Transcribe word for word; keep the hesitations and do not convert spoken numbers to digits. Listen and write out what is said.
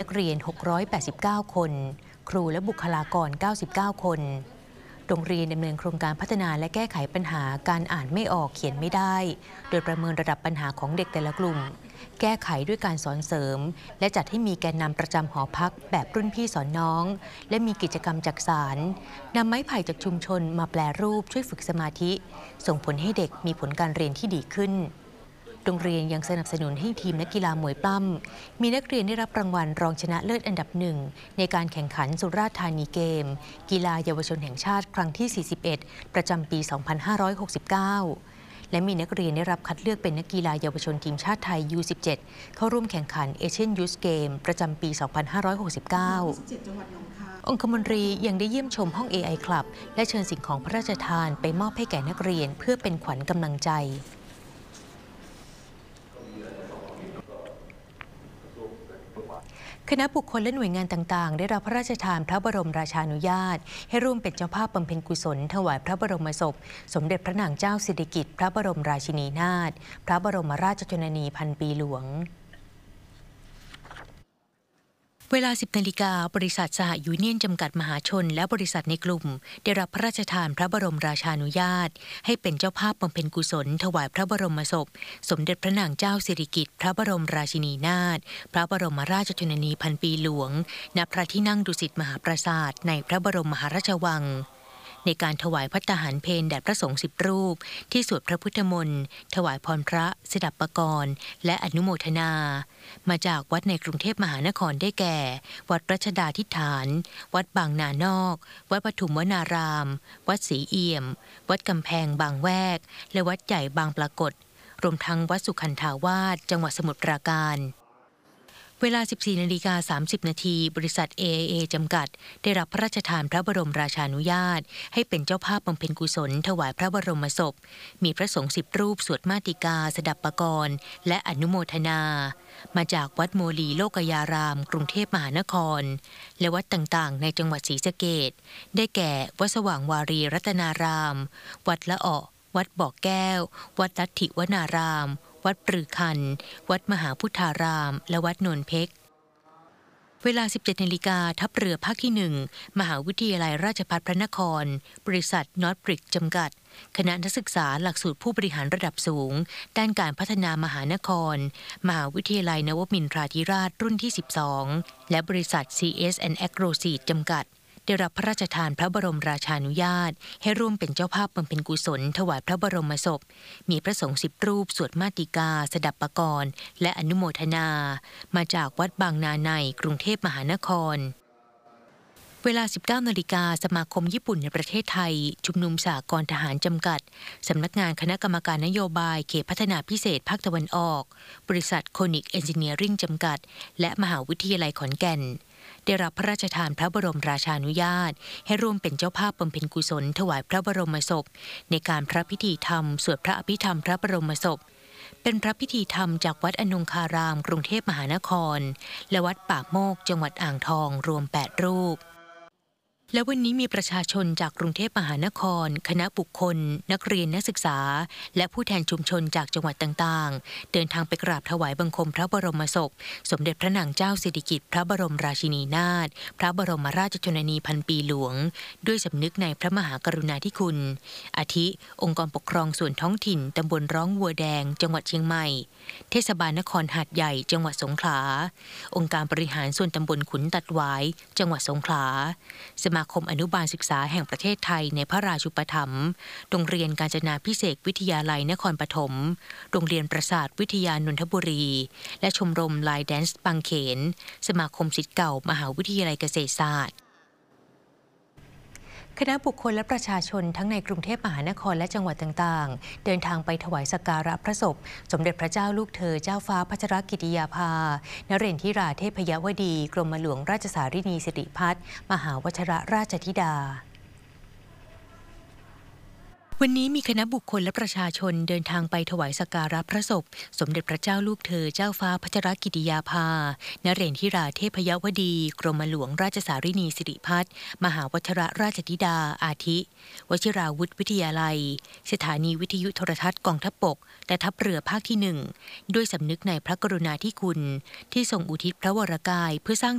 เรียนหกร้อยแปดสิบเก้าคนครูและบุคลากรเก้าสิบเก้าคนโรงเรียนดำเนินโครงการพัฒนาและแก้ไขปัญหาการอ่านไม่ออกเขียนไม่ได้โดยประเมินระดับปัญหาของเด็กแต่ละกลุ่มแก้ไขด้วยการสอนเสริมและจัดให้มีแกนนำประจำหอพักแบบรุ่นพี่สอนน้องและมีกิจกรรมจักสานนำไม้ไผ่จากชุมชนมาแปลรูปช่วยฝึกสมาธิส่งผลให้เด็กมีผลการเรียนที่ดีขึ้นโรงเรียนยังสนับสนุนให้ทีมนักกีฬามวยปล้ำมีนักเรียนได้รับรางวัลรองชนะเลิศอันดับหนึ่งในการแข่งขันสุราษฎร์ธานีเกมกีฬาเยาวชนแห่งชาติครั้งที่ สี่สิบเอ็ด ประจำปี สองพันห้าร้อยหกสิบเก้า และมีนักเรียนได้รับคัดเลือกเป็นนักกีฬาเยาวชนทีมชาติไทย ยู สิบเจ็ด เข้าร่วมแข่งขันเอเชียนยูสเกมประจำปี สองพันห้าร้อยหกสิบเก้า องคมนตรียังได้เยี่ยมชมห้อง เอ ไอ Club และเชิญสิ่งของพระราชทานไปมอบให้แก่นักเรียนเพื่อเป็นขวัญกำลังใจคณะบุคคลและหน่วยงานต่างๆได้รับพระราชทานพระบรมราชานุญาตให้ร่วมเป็นเจ้าภาพบำเพ็ญกุศลถวายพระบรมศพสมเด็จพระนางเจ้าสิริกิติ์พระบรมราชินีนาถพระบรมราชชนนีพันปีหลวงเวลา สิบ นาฬิกาบริษัทสหยูเนี่ยนจำกัดมหาชนและบริษัทในกลุ่มได้รับพระราชทานพระบรมราชานุญาตให้เป็นเจ้าภาพบำเพ็ญกุศลถวายพระบรมศพสมเด็จพระนางเจ้าสิริกิติ์พระบรมราชินีนาถพระบรมราชชนนีพันปีหลวงณพระที่นั่งดุสิตมหาปราสาทในพระบรมมหาราชวังในการถวายภัตตาหารเพลแด่พระสงฆ์สิบรูปที่สวดพระพุทธมนต์ถวายพรพระสดับปกรณ์และอนุโมทนามาจากวัดในกรุงเทพมหานครได้แก่วัดรัชดาธิษฐานวัดบางนานอกวัดปฐุมวนารามวัดศรีเอี่ยมวัดกำแพงบางแวกและวัดใหญ่บางปรากฏรวมทั้งวัดสุขันธาวาสจังหวัดสมุทรปราการเวลา สิบสี่ นาฬิกา สามสิบ นาทีบริษัท เอ ไอ เอ จำกัดได้รับพระราชทานพระบรมราชานุญาตให้เป็นเจ้าภาพบำเพ็ญกุศลถวายพระบรมศพมีพระสงฆ์สิบรูปสวดมาติกาสดับปกรณ์และอนุโมทนามาจากวัดโมลีโลกยารามกรุงเทพมหานครและวัดต่างๆในจังหวัดศรีสะเกษได้แก่วัดสว่างวารีรัตนารามวัดละเอะวัดบ่อแก้ววัดลัทธิวนารามวัดปรือคันวัดมหาพุทธารามและวัดโนนเพ็กเวลา สิบเจ็ด นาฬิกาทัพเรือภาคที่หนึ่งมหาวิทยาลัยราชภัฏพระนครบริษัทนอตบริกจำกัดคณะนักศึกษาหลักสูตรผู้บริหารระดับสูงด้านการพัฒนามหานครมหาวิทยาลัยนวมินทราธิราชรุ่นที่สิบสองและบริษัท ซี เอส แอนด์ Agroseed จำกัดได้รับพระราชทานพระบรมราชานุญาตให้ร่วมเป็นเจ้าภาพบำเพ็ญกุศลถวายพระบรมศพมีพระสงฆ์สิบรูปสวดมาติกาสดับปกรณ์และอนุโมทนามาจากวัดบางนาในกรุงเทพมหานครเวลา สิบเก้า นาฬิกาสมาคมญี่ปุ่นในประเทศไทยชุมนุมสหกรณ์ทหารจำกัดสำนักงานคณะกรรมการนโยบายเขตพัฒนาพิเศษภาคตะวันออกบริษัทโคนิกเอนจิเนียริ่งจำกัดและมหาวิทยาลัยขอนแก่นได้รับพระราชทานพระบรมราชานุญาตให้ร่วมเป็นเจ้าภาพบำเพ็ญกุศลถวายพระบรมศพในการพระพิธีธรรมสวดพระอภิธรรมพระบรมศพเป็นพระพิธีธรรมจากวัดอนงคารามกรุงเทพมหานครและวัดป่าโมกจังหวัดอ่างทองรวมแปดรูปและวันนี้มีประชาชนจากกรุงเทพมหานครคณะบุคคลนักเรียนนักศึกษาและผู้แทนชุมชนจากจังหวัดต่างๆเดินทางไปกราบถวายบังคมพระบรมศพสมเด็จพระนางเจ้าสิริกิติ์พระบรมราชินีนาถพระบรมราชชนนีพันปีหลวงด้วยสำนึกในพระมหากรุณาธิคุณอาทิองค์กรปกครองส่วนท้องถิ่นตำบลร้องวัวแดงจังหวัดเชียงใหม่เทศบาลนครหาดใหญ่จังหวัดสงขลาองค์การบริหารส่วนตำบลขุนตัดหวายจังหวัดสงขลาสมาคมอนุบาลศึกษาแห่งประเทศไทยในพระราชูปถัมภ์โรงเรียนกาญจนาภิเษกวิทยาลัยนครปฐมโรงเรียนประสาทวิทยานนทบุรีและชมรมลายแดนซ์บางเขนสมาคมศิษย์เก่ามหาวิทยาลัยเกษตรศาสตร์คณะบุคคลและประชาชนทั้งในกรุงเทพมหานครและจังหวัดต่างๆเดินทางไปถวายสักการะพระศพสมเด็จพระเจ้าลูกเธอเจ้าฟ้าพัชรกิติยาภานเรนทิราเทพยวดีกรมหลวงราชสารินีสิริพัฒน์มหาวชิรราชธิดาวันนี้มีคณะบุคคลและประชาชนเดินทางไปถวายสักการะพระศพสมเด็จพระเจ้าลูกเธอเจ้าฟ้าพัชรกิติยาภานเรนทิราเทพยวดีกรมหลวงราชสารินีสิริพัฒน์มหาวชิรราชธิดาอาทิวชิราวุธวิทยาลัยสถานีวิทยุโทรทัศน์กองทัพบกและทัพเรือภาคที่หนึ่งด้วยสำนึกในพระกรุณาธิคุณที่ทรงอุทิศพระวรกายเพื่อสร้าง